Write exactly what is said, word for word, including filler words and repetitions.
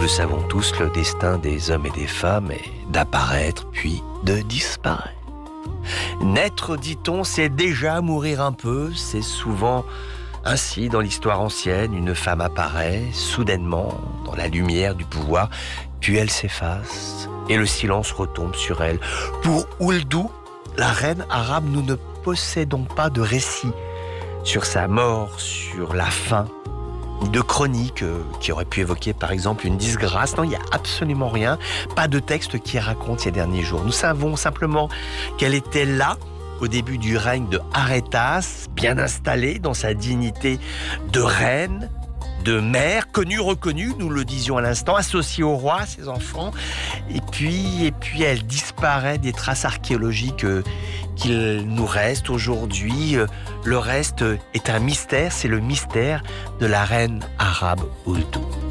le savons tous, le destin des hommes et des femmes est d'apparaître puis de disparaître. Naître, dit-on, c'est déjà mourir un peu. C'est souvent ainsi dans l'histoire ancienne. Une femme apparaît soudainement dans la lumière du pouvoir, puis elle s'efface et le silence retombe sur elle. Pour Ouldou, la reine arabe, nous ne possédons pas de récit sur sa mort, sur la fin, de chronique euh, qui aurait pu évoquer par exemple une disgrâce. Non, il n'y a absolument rien, pas de texte qui raconte ces derniers jours. Nous savons simplement qu'elle était là au début du règne de Arétas, bien installée dans sa dignité de reine, de mère, connue, reconnue, nous le disions à l'instant, associée au roi, à ses enfants. Et puis, et puis elle disparaît des traces archéologiques euh, qu'il nous reste aujourd'hui. Le reste est un mystère, c'est le mystère de la reine arabe Ouldou.